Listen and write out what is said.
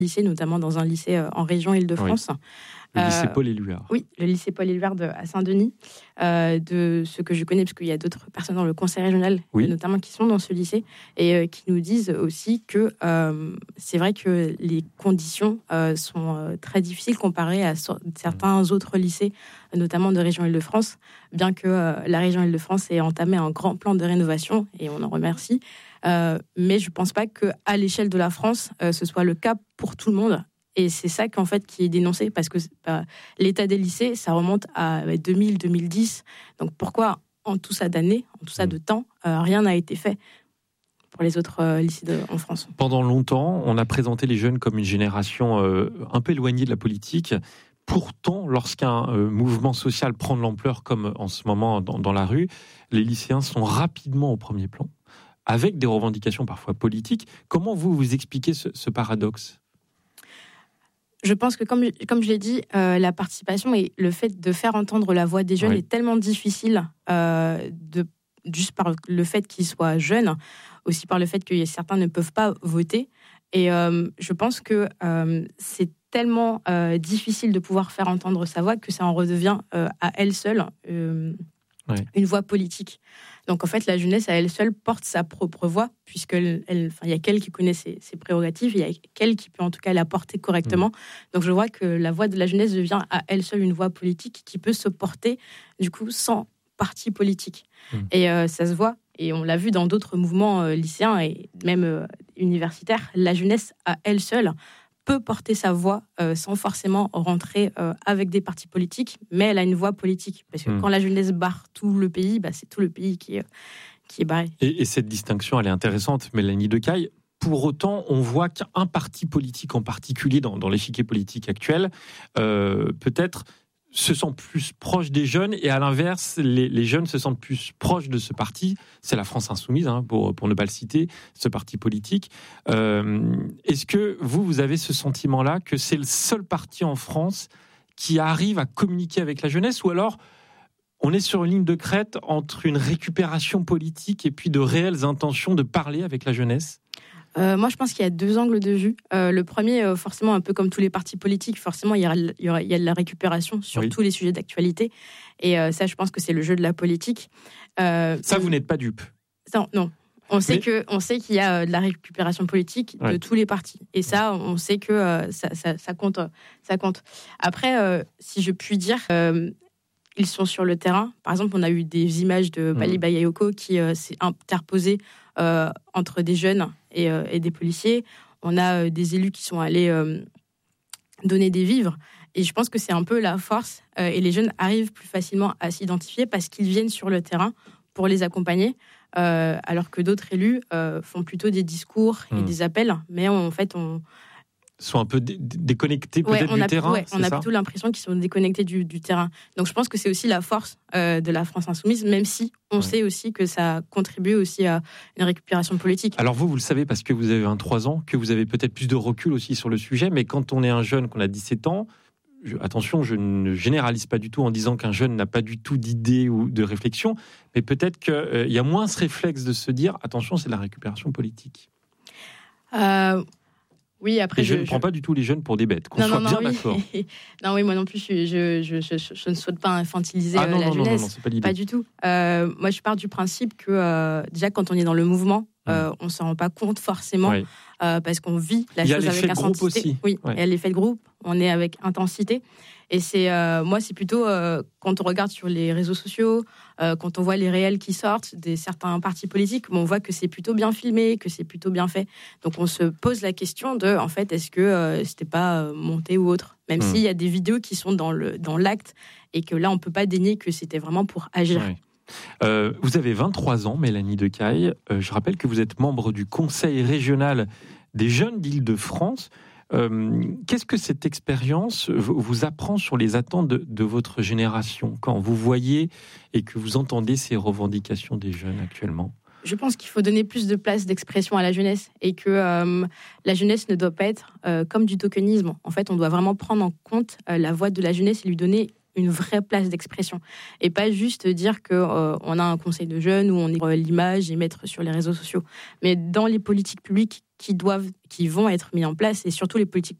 lycée, notamment dans un lycée en région Île-de-France. Oui. Le lycée Paul Éluard. Oui, le lycée Paul Éluard à Saint-Denis. De ce que je connais, parce qu'il y a d'autres personnes dans le conseil régional, notamment qui sont dans ce lycée, et qui nous disent aussi que c'est vrai que les conditions sont très difficiles comparées à certains autres lycées, notamment de région Île-de-France, bien que la région Île-de-France ait entamé un grand plan de rénovation, et on en remercie. Mais je ne pense pas qu'à l'échelle de la France, ce soit le cas pour tout le monde. Et c'est ça qui est dénoncé, parce que l'état des lycées, ça remonte à 2000-2010. Donc pourquoi, en tout ça d'années, en tout ça de temps, rien n'a été fait pour les autres lycées en France? Pendant longtemps, on a présenté les jeunes comme une génération un peu éloignée de la politique. Pourtant, lorsqu'un mouvement social prend de l'ampleur, comme en ce moment dans la rue, les lycéens sont rapidement au premier plan, avec des revendications parfois politiques. Comment vous expliquez ce paradoxe ? Je pense que, comme je l'ai dit, la participation et le fait de faire entendre la voix des jeunes est tellement difficile, juste par le fait qu'ils soient jeunes, aussi par le fait que certains ne peuvent pas voter. Et je pense que c'est tellement difficile de pouvoir faire entendre sa voix que ça en redevient à elle seule une voix politique. Donc en fait, la jeunesse à elle seule porte sa propre voix, puisqu'il y a qu'elle qui connaît ses prérogatives, il y a qu'elle qui peut en tout cas la porter correctement. Donc je vois que la voix de la jeunesse devient à elle seule une voix politique qui peut se porter du coup sans parti politique. Et ça se voit, et on l'a vu dans d'autres mouvements lycéens et même universitaires, la jeunesse à elle seule peut porter sa voix sans forcément rentrer avec des partis politiques, mais elle a une voix politique. Parce que quand la jeunesse barre tout le pays, c'est tout le pays qui est barré. Et cette distinction, elle est intéressante, Mélanie Decaille. Pour autant, on voit qu'un parti politique en particulier dans l'échiquier politique actuel, peut-être se sent plus proche des jeunes, et à l'inverse, les jeunes se sentent plus proches de ce parti. C'est la France Insoumise, pour ne pas le citer, ce parti politique. Est-ce que vous avez ce sentiment-là, que c'est le seul parti en France qui arrive à communiquer avec la jeunesse, ou alors on est sur une ligne de crête entre une récupération politique et puis de réelles intentions de parler avec la jeunesse ? Moi, je pense qu'il y a deux angles de vue. Le premier, forcément, un peu comme tous les partis politiques, forcément, il y a de la récupération sur tous les sujets d'actualité. Et ça, je pense que c'est le jeu de la politique. Ça, vous n'êtes pas dupe ? Non. On sait qu'il y a de la récupération politique de tous les partis. Et ça, on sait que ça compte. Après, si je puis dire, ils sont sur le terrain. Par exemple, on a eu des images de Bali Bayayoko qui s'est interposé entre des jeunes et des policiers. On a des élus qui sont allés donner des vivres. Et je pense que c'est un peu la force. Et les jeunes arrivent plus facilement à s'identifier parce qu'ils viennent sur le terrain pour les accompagner. Alors que d'autres élus font plutôt des discours et des appels. Mais en fait, sont un peu déconnectés peut-être du terrain. On a plutôt l'impression qu'ils sont déconnectés du terrain. Donc je pense que c'est aussi la force de la France Insoumise, même si on sait aussi que ça contribue aussi à une récupération politique. Alors vous le savez parce que vous avez 23 ans, que vous avez peut-être plus de recul aussi sur le sujet, mais quand on est un jeune, qu'on a 17 ans, attention, je ne généralise pas du tout en disant qu'un jeune n'a pas du tout d'idée ou de réflexion, mais peut-être qu'il y a moins ce réflexe de se dire, attention, c'est de la récupération politique. Oui, après, je ne prends pas du tout les jeunes pour des bêtes, qu'on soit bien d'accord. Non, oui, moi non plus, je ne souhaite pas infantiliser la jeunesse. Non, c'est pas l'idée. Pas du tout. Moi, je pars du principe que déjà, quand on est dans le mouvement, on ne s'en rend pas compte forcément, parce qu'on vit la chose avec intensité. Aussi. Oui, il y a l'effet de groupe, on est avec intensité. Et moi, c'est plutôt quand on regarde sur les réseaux sociaux, quand on voit les réels qui sortent des certains partis politiques, on voit que c'est plutôt bien filmé, que c'est plutôt bien fait. Donc on se pose la question de, en fait, est-ce que c'était pas monté ou autre ? Même s'il y a des vidéos qui sont dans l'acte et que là, on peut pas dénier que c'était vraiment pour agir. Oui. Vous avez 23 ans, Mélanie Decaille. Je rappelle que vous êtes membre du Conseil régional des jeunes d'Île-de-France. Qu'est-ce que cette expérience vous apprend sur les attentes de votre génération quand vous voyez et que vous entendez ces revendications des jeunes actuellement ? Je pense qu'il faut donner plus de place d'expression à la jeunesse et que la jeunesse ne doit pas être comme du tokenisme. En fait, on doit vraiment prendre en compte la voix de la jeunesse et lui donner une vraie place d'expression et pas juste dire qu'on a un conseil de jeunes où on est l'image et mettre sur les réseaux sociaux. Mais dans les politiques publiques qui vont être mises en place et surtout les politiques